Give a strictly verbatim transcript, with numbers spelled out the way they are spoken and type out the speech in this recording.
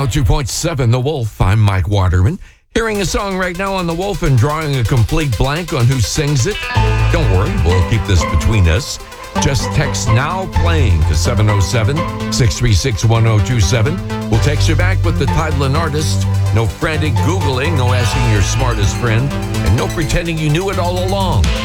oh two point seven The Wolf. I'm Mike Waterman. Hearing a song right now on The Wolf and drawing a complete blank on who sings it? Don't worry, we'll keep this between us. Just text "now playing" to seven oh seven, six three six, one oh two seven. We'll text you back with the title and artist. No frantic Googling, no asking your smartest friend, and no pretending you knew it all along.